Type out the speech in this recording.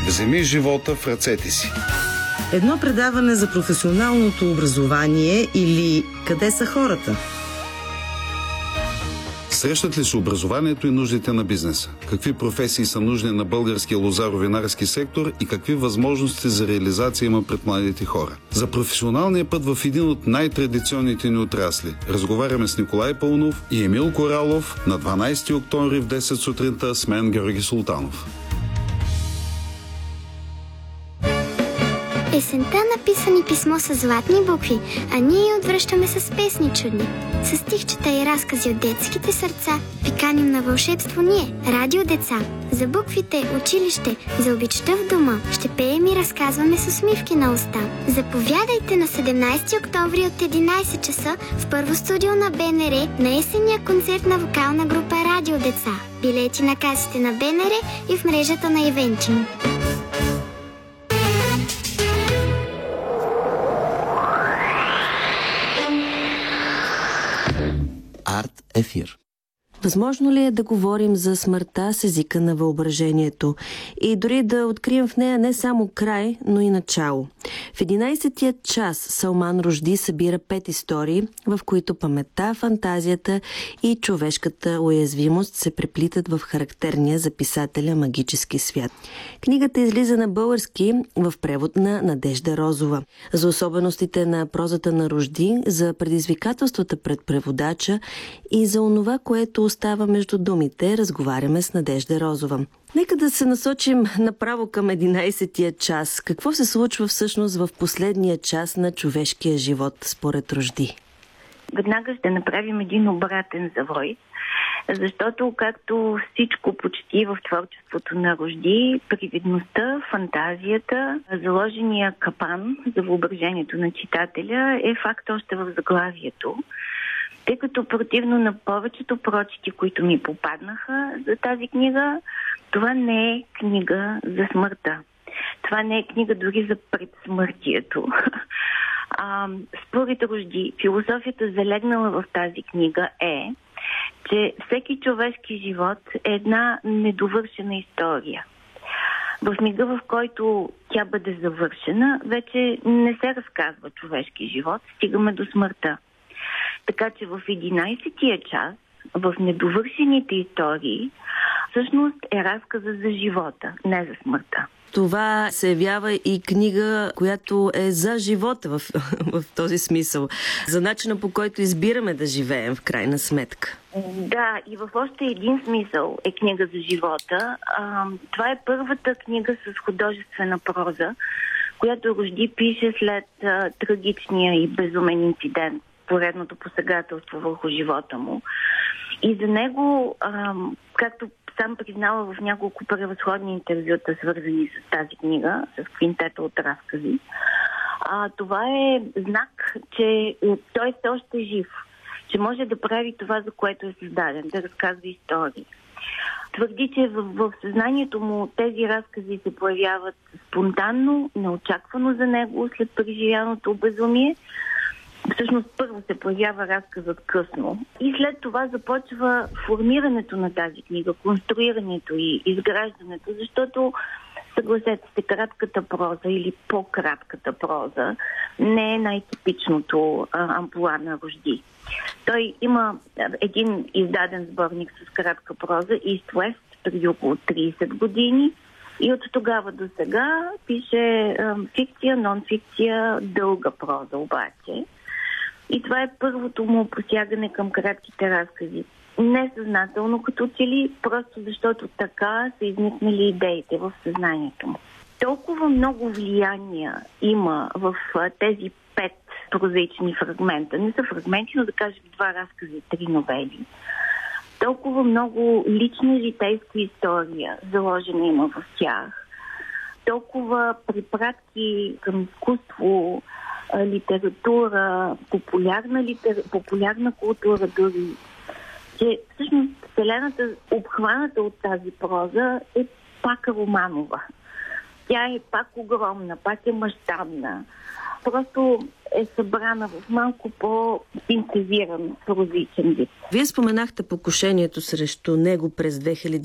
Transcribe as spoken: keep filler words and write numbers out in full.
Вземи живота в ръцете си. Едно предаване за професионалното образование или къде са хората? Срещат ли се образованието и нуждите на бизнеса? Какви професии са нужни на българския лозаро-винарски сектор и какви възможности за реализация има пред младите хора? За професионалния път в един от най-традиционните ни отрасли разговаряме с Николай Паунов и Емил Коралов на дванайсети октомври в десет сутринта с мен, Георги Султанов. Есента написани писмо с златни букви, а ние я отвръщаме с песни чудни. С стихчета и разкази от детските сърца ви каним на вълшебство ние, Радио Деца. За буквите, училище, за обичта в дома ще пеем и разказваме с усмивки на уста. Заповядайте на седемнайсети октомври от единайсет часа в първо студио на Б Н Р на есенния концерт на вокална група Радио Деца. Билети на касите на Б Н Р и в мрежата на Ивенчим. Арт ефир. Възможно ли е да говорим за смъртта с езика на въображението и дори да открием в нея не само край, но и начало? В единайсетия час Салман Рушди събира пет истории, в които паметта, фантазията и човешката уязвимост се преплитат в характерния за писателя магически свят. Книгата излиза на български в превод на Надежда Розова. За особеностите на прозата на Рушди, за предизвикателствата пред преводача и за онова, което остава между думите, разговаряме с Надежда Розова. Нека да се насочим направо към единайсетия час. Какво се случва всъщност в последния час на човешкия живот, според Рушди? Веднага ще направим един обратен завой, защото както всичко почти в творчеството на Рушди, привидността, фантазията, заложения капан за въображението на читателя е факт още в заглавието. Тъй като противно на повечето прочити, които ми попаднаха за тази книга, това не е книга за смъртта. Това не е книга дори за предсмъртието. А, според Рушди, философията залегнала в тази книга е, че всеки човешки живот е една недовършена история. В мига, в който тя бъде завършена, вече не се разказва човешки живот, стигаме до смъртта. Така че в единайсетия час, в недовършените истории, всъщност е разказа за живота, не за смъртта. Това се явява и книга, която е за живота в, в този смисъл. За начина, по който избираме да живеем в крайна сметка. Да, и в още един смисъл е книга за живота. А, това е първата книга с художествена проза, която Рушди пише след а, трагичния и безумен инцидент, поредното посегателство върху живота му. И за него, а, както сам признава в няколко превъзходни интервюта, свързани с тази книга, с квинтета от разкази, а, това е знак, че той все още е жив, че може да прави това, за което е създаден, да разказва истории. Твърди, че в, в съзнанието му тези разкази се появяват спонтанно, неочаквано за него след преживяното безумие. Всъщност първо се появява разказът късно и след това започва формирането на тази книга, конструирането и изграждането, защото, съгласете се, кратката проза или по-кратката проза не е най-типичното а, амплоа на Рушди. Той има един издаден сборник с кратка проза, East West, преди около трийсет години, и от тогава до сега пише а, фикция, нон-фикция, дълга проза обаче. И това е първото му посягане към кратките разкази. Несъзнателно като че ли, просто защото така са изникнали идеите в съзнанието му. Толкова много влияния има в тези пет прозаични фрагмента. Не са фрагменти, но да кажем два разкази, три новели. Толкова много лична житейска история заложена има в тях. Толкова препратки към изкуство, литература, популярна, литер... популярна култура дори, че всъщност вселената, обхваната от тази проза, е пак романова. Тя е пак огромна, пак е мащабна. Просто е събрана в малко по-синтезиран прозичен вид. Вие споменахте покушението срещу него през две хиляди